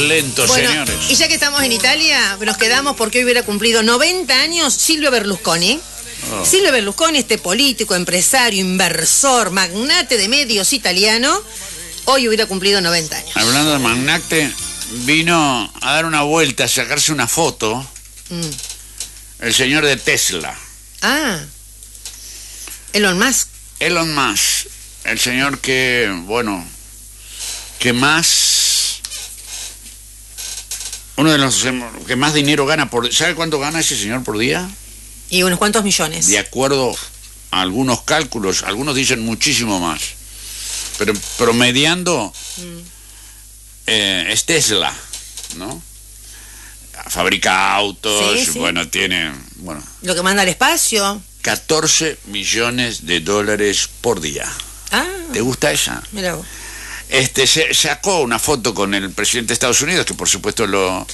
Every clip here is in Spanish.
lento, Bueno, señores. y ya que estamos en Italia, nos quedamos porque hoy hubiera cumplido 90 años Silvio Berlusconi. Silvio Berlusconi, este político, empresario, inversor, magnate de medios italiano, hoy hubiera cumplido 90 años. Hablando de magnate, vino a dar una vuelta, a sacarse una foto, el señor de Tesla. Ah, Elon Musk. Elon Musk, el señor que, bueno, que más... Uno de los que más dinero gana por... ¿Sabe cuánto gana ese señor por día? Y unos cuantos millones. De acuerdo a algunos cálculos, algunos dicen muchísimo más. Pero promediando, es Tesla, ¿no? Fabrica autos, Sí, sí. bueno, tiene... bueno, Lo que manda al espacio. 14 millones de dólares por día. Ah, ¿Te gusta esa? mira vos. Se sacó una foto con el presidente de Estados Unidos, que por supuesto lo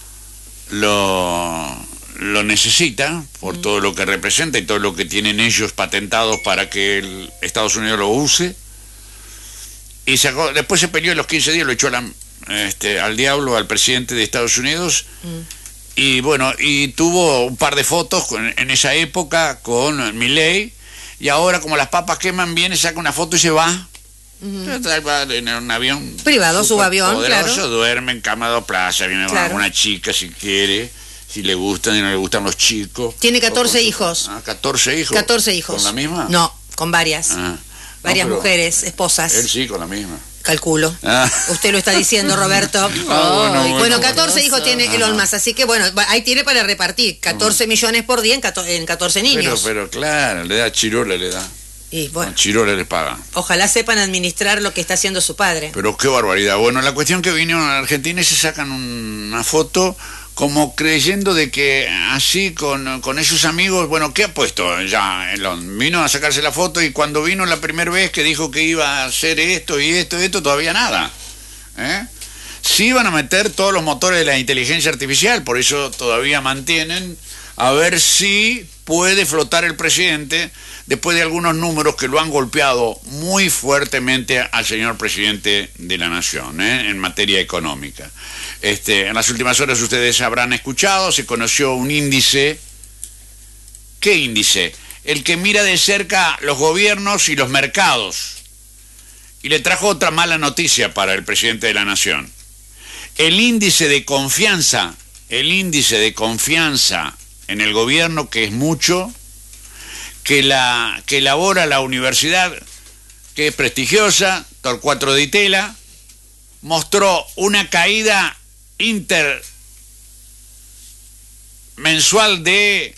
necesita por todo lo que representa y todo lo que tienen ellos patentados para que el Estados Unidos lo use. Y después se peleó en los 15 días, lo echó al diablo al presidente de Estados Unidos. Y bueno, y tuvo un par de fotos en esa época con Milei, y ahora como las papas queman, viene, saca una foto y se va. Va en un avión Privado, subavión, poderoso, claro. duerme en cama de plaza, viene con Claro. alguna chica si quiere, si le gustan y no le gustan los chicos. Tiene 14 O con hijos. 14 hijos. 14 hijos. ¿Con la misma? No, con varias. Ah. Varias No, pero mujeres, esposas. Él sí, con la misma. Calculo. Ah. Usted lo está diciendo, Roberto. Bueno, 14 hijos tiene Elon Musk, así que bueno, ahí tiene para repartir 14 millones por día en 14 niños. Pero claro, le da chirola, le da. Y bueno, Con chirola le paga. ojalá sepan administrar lo que está haciendo su padre. Pero qué barbaridad. Bueno, la cuestión que vinieron a Argentina y se sacan una foto como creyendo de que así con esos amigos, bueno, ¿qué ha puesto ya Elon? Vino a sacarse la foto y cuando vino la primera vez que dijo que iba a hacer esto y esto y esto, todavía nada. Sí iban a meter todos los motores de la inteligencia artificial, por eso todavía mantienen a ver si puede flotar el presidente después de algunos números que lo han golpeado muy fuertemente al señor presidente de la nación, en materia económica. En las últimas horas ustedes habrán escuchado, se conoció un índice. ¿Qué índice? El que mira de cerca los gobiernos y los mercados. Y le trajo otra mala noticia para el presidente de la nación. El índice de confianza en el gobierno, que es mucho, que elabora la universidad, que es prestigiosa, Torcuato Di Tella, mostró una caída intermensual de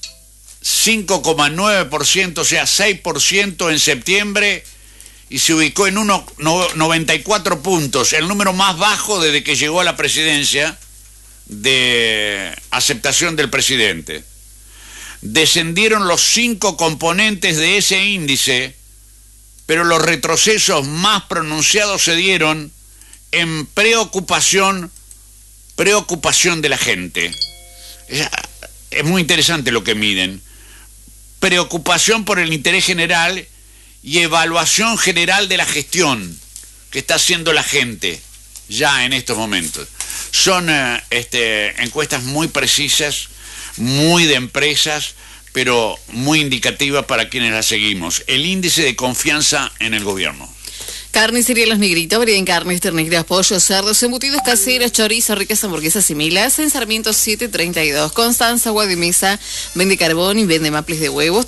5,9%, o sea, 6% en septiembre, y se ubicó en 94 puntos, el número más bajo desde que llegó a la presidencia de aceptación del presidente. Descendieron los 5 componentes de ese índice, pero los retrocesos más pronunciados se dieron en preocupación de la gente. Es muy interesante lo que miden. Preocupación por el interés general y evaluación general de la gestión que está haciendo la gente ya en estos momentos. Son encuestas muy precisas, muy de empresas, pero muy indicativas para quienes las seguimos. El índice de confianza en el gobierno. Carnicería Los Negritos, variedad en carnes, terneras, pollos, cerdos, embutidos caseros, chorizo, ricas hamburguesas y milas, en Sarmiento 732. Constanza, Guadimesa, vende carbón y vende maples de huevos,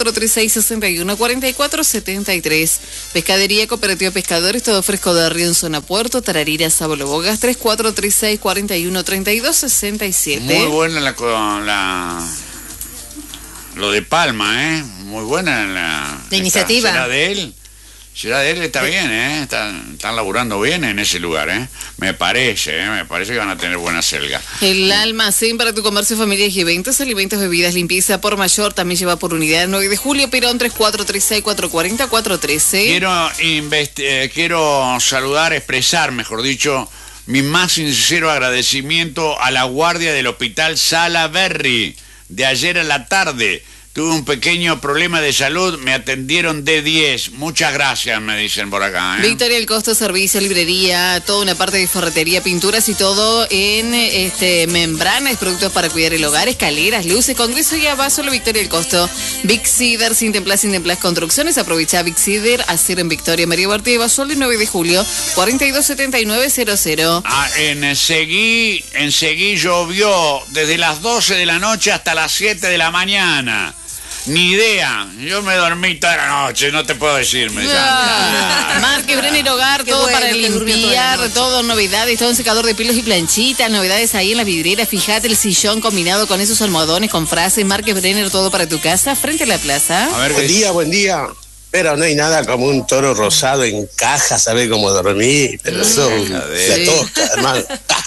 3436-614473. Pescadería Cooperativa Pescadores, todo fresco de río en zona Puerto, Tararira, Sábalo Bogas, 3436-413267. Muy buena lo de Palma, muy buena la iniciativa. Será de él, está bien, están laburando bien en ese lugar, me parece que van a tener buena selga. El almacén para tu comercio, familias y eventos, alimentos, bebidas, limpieza por mayor, también lleva por unidad. 9 de julio, Perón, 3436-440-413. Quiero saludar, expresar, mejor dicho, mi más sincero agradecimiento a la guardia del hospital Salaberry de ayer a la tarde, tuve un pequeño problema de salud, me atendieron de 10. Muchas gracias, me dicen por acá. Victoria del Costo, servicio, librería, toda una parte de ferretería, pinturas y todo en membranas, productos para cuidar el hogar, escaleras, luces, Congreso y Abad, solo Victoria del Costo. Big Cider, Sintemplas Construcciones, aprovecha Big Cider, hacer en Victoria, María Huerta y Basol, el 9 de julio, 427900. Enseguí llovió desde las 12 de la noche hasta las 7 de la mañana. Ni idea, yo me dormí toda la noche, no te puedo decirme. Marque Brenner Hogar, Qué todo bueno, para que durmió toda la limpiar, noche. todo novedades, todo un secador de pelos y planchitas, novedades ahí en la vidriera, fíjate el sillón combinado con esos almohadones con frases, Marque Brenner, todo para tu casa, frente a la plaza. A ver, Buen día. Pero no hay nada como un toro rosado en caja, sabe cómo dormir, pero son la tosca, hermano.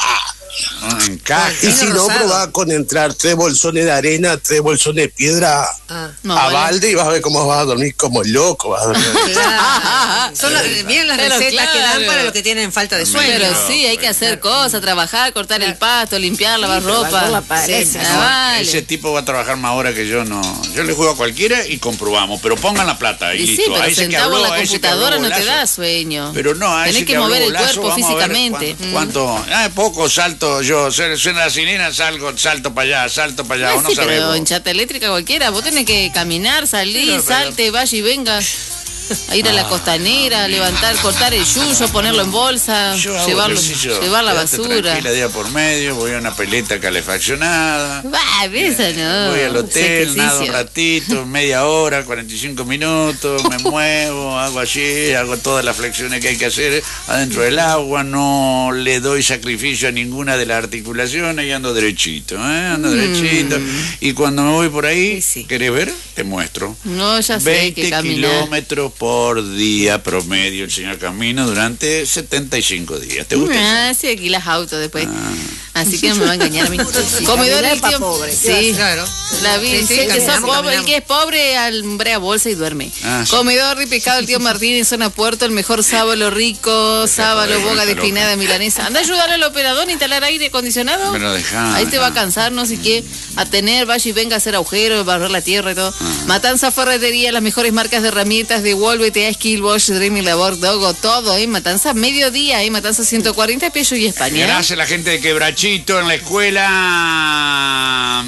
en caja. Y si no, probá con entrar 3 bolsones de arena, 3 bolsones de piedra No, a vale. balde y vas a ver cómo vas a dormir como loco. Vas a dormir. Claro. Miren las Pero recetas que dan claro. para los que tienen falta de sueño. Pero sí, hay que hacer cosas, trabajar, cortar el pasto, limpiar, lavar ropa. la pared, Sí, no, vale. Ese tipo va a trabajar más horas que yo, no. Yo le juego a cualquiera y comprobamos, pero pongan la plata y Y sí, listo. pero A ese que sentado en habló, la a ese que computadora habló no te Golazo. da sueño. Pero no, a ese Tenés que habló mover el Golazo, cuerpo vamos a ver físicamente. ¿Cuánto? Poco salto yo, suena la sirena, salto para allá, salto para allá, Sí, no pero sabemos. en chata eléctrica cualquiera, vos tenés que caminar, salir, Pero- salte, vaya y venga. A ir a la costanera, levantar, cortar el yuyo, ponerlo en bolsa, Yo hago llevar ejercicio, la quédate basura. tranquila, día por medio, voy a una pileta calefaccionada. Va, esa no. Voy al hotel, Ese nado un ejercicio. ratito, media hora, 45 minutos, me muevo, hago allí, hago todas las flexiones que hay que hacer adentro del agua, no le doy sacrificio a ninguna de las articulaciones y ando derechito, ando derechito. Y cuando me voy por ahí, Sí. ¿querés ver? Te muestro. No, ya sé 20 que caminar. kilómetros por día promedio el señor camino durante 75 días. ¿Te gusta eso? Ah, sí, alquilas auto después. Así que no me va a engañar a mí. Comedor caminar el pa' tío. pobre. Sí, Claro. La vi, Sí, sí, el que sos caminamos, pobre, el caminamos. que es pobre almbrea bolsa y duerme. Ah, sí. Comedor de pescado el tío Martín en zona Puerto, el mejor sábalo rico, sábalo, joder, boga de está espinada loca. milanesa. Anda a ayudar al operador a instalar aire acondicionado. Me lo dejá, Ahí te va a dejá. cansar, no sé qué, a tener, vaya y venga a hacer agujeros, barrer la tierra y todo. Ah. Matanza Ferretería, las mejores marcas de herramientas de Wolvete, Skill, Bosch, Dreaming Labor, Dogo, todo, Matanza mediodía, Matanza 140, Pello y España. Gracias a la gente de Quebrachito en la escuela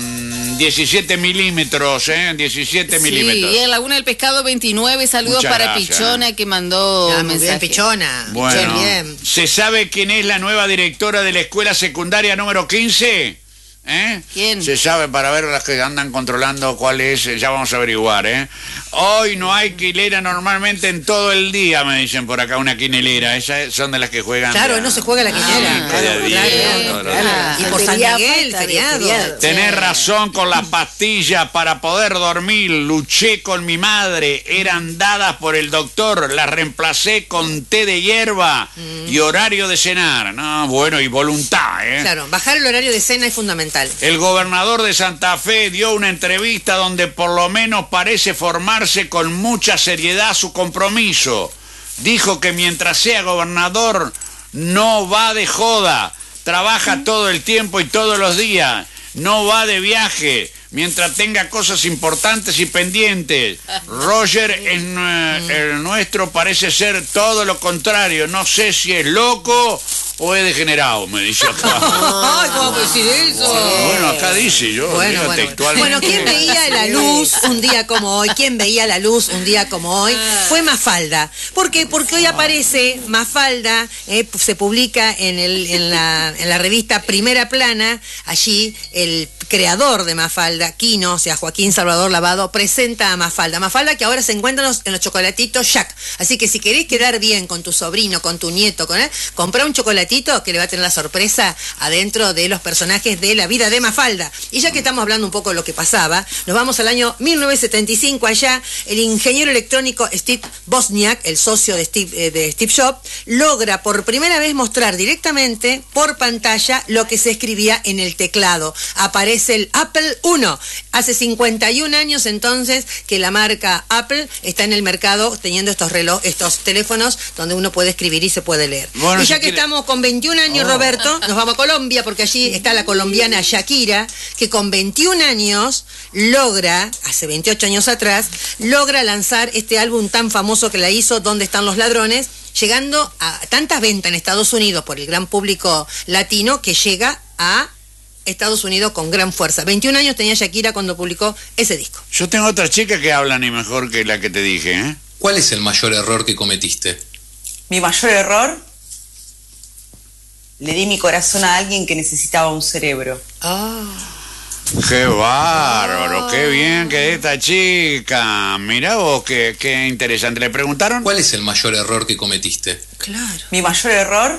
17 milímetros, 17 Sí, milímetros. y en Laguna del Pescado 29, saludos Muchas para gracias. Pichona que mandó Ah, un muy bien, mensaje. Pichona. Bueno, Bien. ¿se sabe quién es la nueva directora de la escuela secundaria número 15? ¿Quién? Se sabe, para ver las que andan controlando cuál es, ya vamos a averiguar, Hoy no hay quinelera normalmente en todo el día, me dicen por acá, una quinelera. Esas son de las que juegan. Claro, de- no se juega la quinera. claro, Claro, día, claro. todos los Claro. días. Y por San Feriado, Miguel, falta de feriado. feriado. Tenés razón con las pastillas para poder dormir. Luché con mi madre. Eran dadas por el doctor. Las reemplacé con té de hierba y horario de cenar. No, bueno, y voluntad, Claro, bajar el horario de cena es fundamental. El gobernador de Santa Fe dio una entrevista donde por lo menos parece formarse con mucha seriedad su compromiso. Dijo que mientras sea gobernador no va de joda, trabaja todo el tiempo y todos los días, no va de viaje, mientras tenga cosas importantes y pendientes. Roger, el nuestro, parece ser todo lo contrario. No sé si es loco o es degenerado, me dice acá. Ay, ¿cómo puedo decir eso? Bueno, acá dice yo, Bueno, digo bueno. textualmente. Bueno, ¿quién veía la luz un día como hoy? ¿Quién veía la luz un día como hoy? Fue Mafalda. ¿Por qué? Porque hoy aparece Mafalda, se publica en la revista Primera Plana, allí el creador de Mafalda, Quino, o sea, Joaquín Salvador Lavado, presenta a Mafalda. Mafalda que ahora se encuentra en los chocolatitos Jack. Así que si querés quedar bien con tu sobrino, con tu nieto, comprá un chocolatito que le va a tener la sorpresa adentro de los personajes de la vida de Mafalda. Y ya que estamos hablando un poco de lo que pasaba, nos vamos al año 1975. Allá el ingeniero electrónico Steve Wozniak, el socio de Steve Jobs, logra por primera vez mostrar directamente por pantalla lo que se escribía en el teclado. Aparece el Apple I. Hace 51 años entonces que la marca Apple está en el mercado teniendo estos teléfonos donde uno puede escribir y se puede leer. Bueno, y ya si que quiere- estamos con con 21 años, Roberto, nos vamos a Colombia, porque allí está la colombiana Shakira, que con 21 años logra, hace 28 años atrás, logra lanzar este álbum tan famoso que la hizo, ¿Dónde están los ladrones?, llegando a tantas ventas en Estados Unidos por el gran público latino que llega a Estados Unidos con gran fuerza. 21 años tenía Shakira cuando publicó ese disco. Yo tengo otra chica que habla ni mejor que la que te dije, ¿eh? ¿Cuál es el mayor error que cometiste? Mi mayor error, le di mi corazón a alguien que necesitaba un cerebro. ¡Qué bárbaro! ¡Qué bien que esta chica! Mirá vos, qué interesante. ¿Le preguntaron? ¿Cuál es el mayor error que cometiste? Claro. Mi mayor error,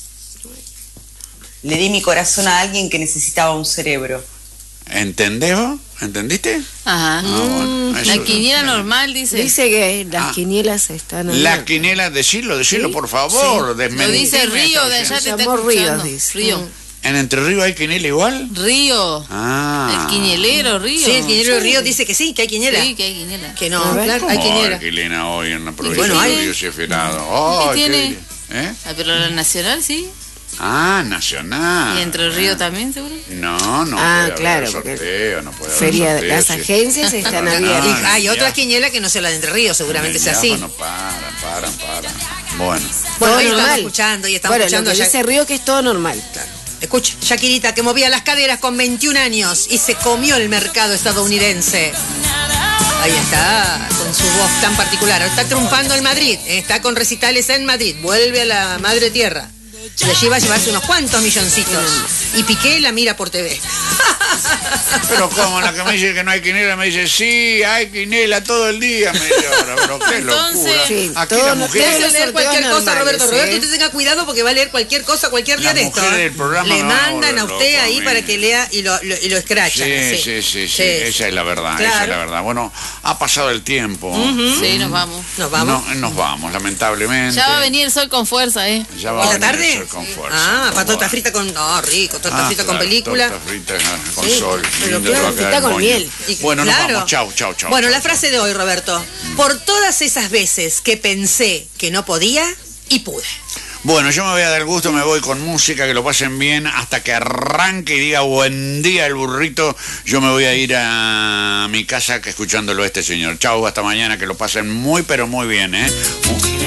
le di mi corazón a alguien que necesitaba un cerebro. ¿Entendés vos? ¿Entendiste? Ajá. Bueno, eso- La quiniela normal dice. Dice que las quinielas están La abiertas. quiniela, decilo por favor. Lo desmentime dice Río esta de allá, te ocasión. está Llamó Río, escuchando. dice. Río. ¿En Entre Ríos hay quiniela igual? Río. Ah. El quinielero, Río. Sí, el quinielero Río dice que sí, que hay quiniela. Sí, que hay quiniela. Que no, A ver, claro, hay ¿Cómo quiniela. hay quiniela hoy en la provincia bueno, de hay. Río Ceferado? ¿Qué tiene? ¿Eh? Ah, pero la nacional sí. Ah, nacional. Y Entre Río también, seguro. No Ah, puede haber claro, porque sorteo, no puede haber Feria, sorteo, las sí. agencias están Ah, abiertas. Y hay ya. otra quiniela que no sea la de Entre Ríos, seguramente sea así. No, paran. Bueno. Bueno, Todo ahí estamos normal. escuchando y estamos Bueno, escuchando lo que ya- dice Río que es todo normal. Escucha, Shakirita, que movía las caderas con 21 años y se comió el mercado estadounidense. Ahí está, con su voz tan particular. Está triunfando en Madrid, está con recitales en Madrid, vuelve a la madre tierra. Y allí va a llevarse unos cuantos milloncitos. Y Piqué la mira por TV. Pero como la que me dice que no hay quinela, me dice, sí, hay quinela todo el día. Me dice ahora, pero qué Entonces, locura. sí, Aquí todo las no- mujeres... todo Deje leer cualquier sorteos cosa, Roberto. normales, Roberto, ¿eh? usted tenga cuidado porque va a leer cualquier cosa cualquier día Las de esto. mujeres del programa Le me van a mandan volver a usted loco a ahí mí. para que lea y lo escracha. Sí, esa es la verdad, Claro. esa es la verdad. Bueno, ha pasado el tiempo. Sí, nos vamos. Nos vamos. No, nos vamos, lamentablemente. Ya va a venir el sol con fuerza, ¿eh? Ya va ¿En a la venir tarde? el sol con fuerza. Ah, patota Bueno. frita con... No, rico, torta frita con claro, película. torta frita con Sí, sol. pero lindo, claro, te va a quedar frita con el moño. miel. Y- Bueno, claro. nos vamos. Chau. Bueno, chau, la frase de hoy, Roberto. Por todas esas veces que pensé que no podía y pude. Bueno, yo me voy a dar el gusto, me voy con música, que lo pasen bien, hasta que arranque y diga buen día el burrito. Yo me voy a ir a mi casa que escuchándolo a este señor. Chau, hasta mañana, que lo pasen muy, pero muy bien, ¿eh?